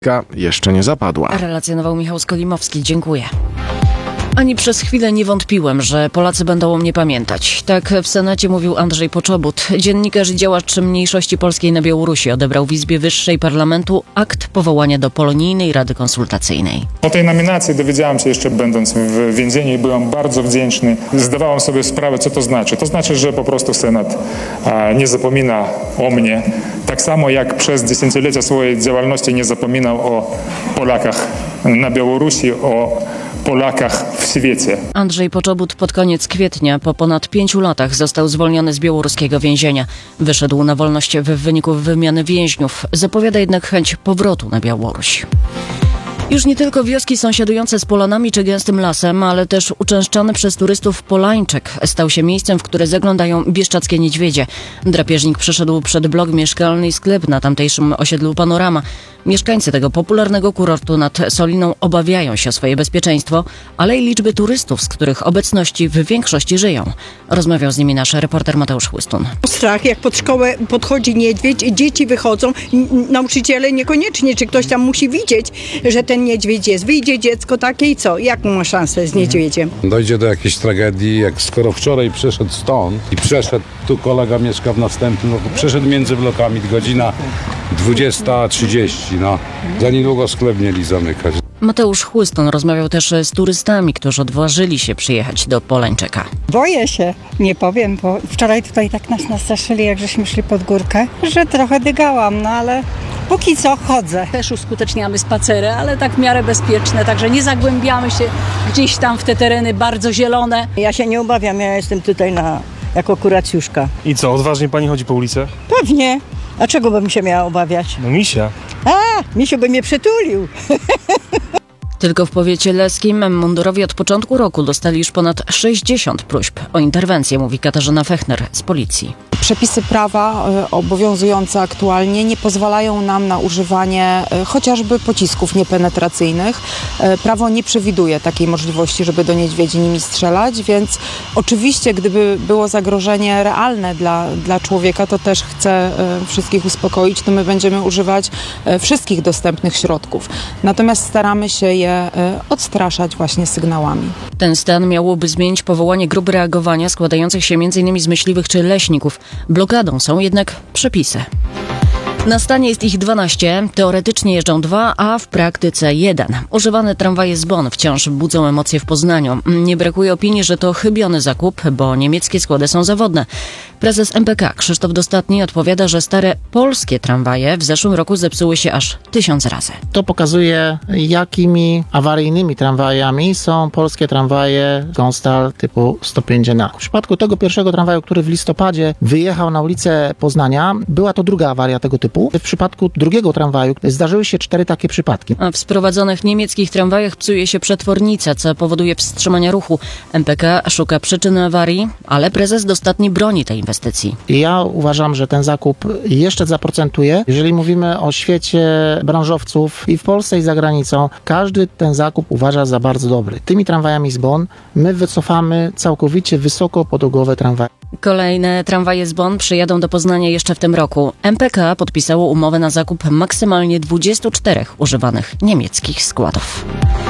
jeszcze nie zapadła. Relacjonował Michał Skolimowski. Dziękuję. Ani przez chwilę nie wątpiłem, że Polacy będą o mnie pamiętać. Tak w Senacie mówił Andrzej Poczobut. Dziennikarz i działacz mniejszości polskiej na Białorusi odebrał w Izbie Wyższej Parlamentu akt powołania do Polonijnej Rady Konsultacyjnej. O tej nominacji dowiedziałem się jeszcze będąc w więzieniu i byłem bardzo wdzięczny. Zdawałem sobie sprawę, co to znaczy. To znaczy, że po prostu Senat nie zapomina o mnie. Tak samo jak przez dziesięciolecia swojej działalności nie zapominał o Polakach na Białorusi, o Polakach w świecie. Andrzej Poczobut pod koniec kwietnia po ponad 5 latach został zwolniony z białoruskiego więzienia. Wyszedł na wolność w wyniku wymiany więźniów. Zapowiada jednak chęć powrotu na Białoruś. Już nie tylko wioski sąsiadujące z polanami czy gęstym lasem, ale też uczęszczany przez turystów Polańczek stał się miejscem, w które zaglądają bieszczackie niedźwiedzie. Drapieżnik przyszedł przed blok mieszkalny i sklep na tamtejszym osiedlu Panorama. Mieszkańcy tego popularnego kurortu nad Soliną obawiają się o swoje bezpieczeństwo, ale i liczby turystów, z których obecności w większości żyją. Rozmawiał z nimi nasz reporter Mateusz Chłystun. Strach, jak pod szkołę podchodzi niedźwiedź, dzieci wychodzą, nauczyciele niekoniecznie, czy ktoś tam musi widzieć, że ten niedźwiedź jest. Wyjdzie dziecko takie i co? Jaką ma szansę z niedźwiedziem? Dojdzie do jakiejś tragedii, jak skoro wczoraj przeszedł stąd i przeszedł, tu kolega mieszka w następnym roku, przeszedł między blokami, godzina 20:30, za niedługo sklep mieli zamykać. Mateusz Chłystun rozmawiał też z turystami, którzy odważyli się przyjechać do Polańczeka. Boję się, nie powiem, bo wczoraj tutaj tak nas nastraszyli, jak żeśmy szli pod górkę, że trochę dygałam, ale póki co chodzę. Też uskuteczniamy spacery, ale tak w miarę bezpieczne, także nie zagłębiamy się gdzieś tam w te tereny bardzo zielone. Ja się nie obawiam, ja jestem tutaj jako kuracjuszka. I co, odważnie pani chodzi po ulicy? Pewnie. A czego bym się miała obawiać? No misia. Misiu by mnie przytulił. Tylko w powiecie leskim mundurowi od początku roku dostali już ponad 60 próśb o interwencję, mówi Katarzyna Fechner z policji. Przepisy prawa obowiązujące aktualnie nie pozwalają nam na używanie chociażby pocisków niepenetracyjnych. Prawo nie przewiduje takiej możliwości, żeby do niedźwiedzi nimi strzelać, więc oczywiście gdyby było zagrożenie realne dla człowieka, to też chcę wszystkich uspokoić, to my będziemy używać wszystkich dostępnych środków. Natomiast staramy się je odstraszać właśnie sygnałami. Ten stan miałoby zmienić powołanie grup reagowania składających się m.in. z myśliwych czy leśników. Blokadą są jednak przepisy. Na stanie jest ich 12, teoretycznie jeżdżą 2, a w praktyce 1. Używane tramwaje z Bonn wciąż budzą emocje w Poznaniu. Nie brakuje opinii, że to chybiony zakup, bo niemieckie składy są zawodne. Prezes MPK Krzysztof Dostatni odpowiada, że stare polskie tramwaje w zeszłym roku zepsuły się aż 1000 razy. To pokazuje, jakimi awaryjnymi tramwajami są polskie tramwaje Gonstal typu 150. W przypadku tego pierwszego tramwaju, który w listopadzie wyjechał na ulicę Poznania, była to druga awaria tego typu. W przypadku drugiego tramwaju zdarzyły się 4 takie przypadki. A w sprowadzonych niemieckich tramwajach psuje się przetwornica, co powoduje wstrzymania ruchu. MPK szuka przyczyny awarii, ale prezes Dostatni broni tej inwestycji. Ja uważam, że ten zakup jeszcze zaprocentuje. Jeżeli mówimy o świecie branżowców i w Polsce i za granicą, każdy ten zakup uważa za bardzo dobry. Tymi tramwajami z Bonn my wycofamy całkowicie wysokopodłogowe tramwaje. Kolejne tramwaje z Bonn przyjadą do Poznania jeszcze w tym roku. MPK podpisało umowę na zakup maksymalnie 24 używanych niemieckich składów.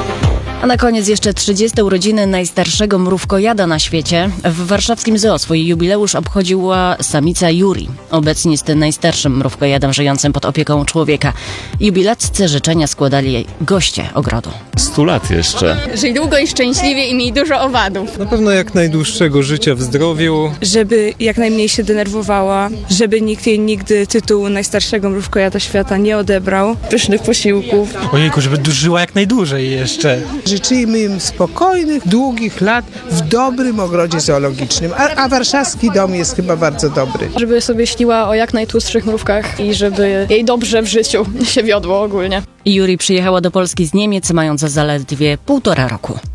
A na koniec jeszcze 30 urodziny najstarszego mrówkojada na świecie. W warszawskim zoo swój jubileusz obchodziła samica Yuri. Obecnie jest najstarszym mrówkojadem żyjącym pod opieką człowieka. Jubilacce życzenia składali jej goście ogrodu. 100 lat jeszcze. Żyj długo i szczęśliwie i miej dużo owadów. Na pewno jak najdłuższego życia w zdrowiu. Żeby jak najmniej się denerwowała, żeby nikt jej nigdy tytułu najstarszego mrówkojada świata nie odebrał. Pysznych posiłków. Ojejku, żeby żyła jak najdłużej jeszcze. Życzymy im spokojnych, długich lat w dobrym ogrodzie zoologicznym, a warszawski dom jest chyba bardzo dobry. Żeby sobie śniła o jak najtłustszych mrówkach i żeby jej dobrze w życiu się wiodło ogólnie. Yuri przyjechała do Polski z Niemiec, mając zaledwie 1,5 roku.